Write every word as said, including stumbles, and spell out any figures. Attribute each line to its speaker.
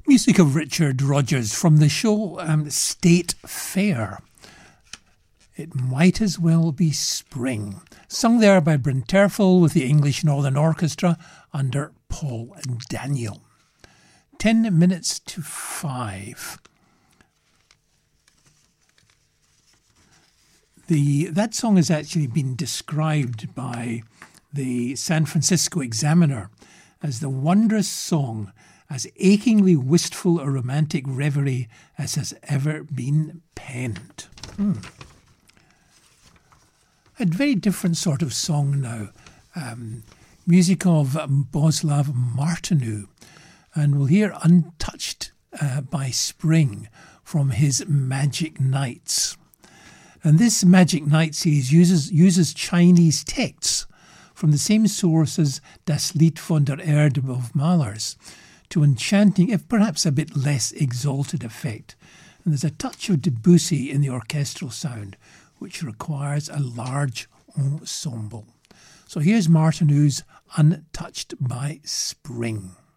Speaker 1: Music of Richard Rodgers from the show um, State Fair. It Might As Well Be Spring. Sung there by Bryn Terfel with the English Northern Orchestra under Paul Daniel. Ten minutes to five. The That song has actually been described by the San Francisco Examiner as the wondrous song, as achingly wistful a romantic reverie as has ever been penned. Hmm. A very different sort of song now. Um, music of Boslav Martinu. And we'll hear Untouched uh, by Spring from his Magic Nights. And this Magic Nights he uses, uses Chinese texts from the same source as Das Lied von der Erde of Mahlers, to enchanting, if perhaps a bit less exalted effect. And there's a touch of Debussy in the orchestral sound, which requires a large ensemble. So here's Martinu's Untouched by Spring.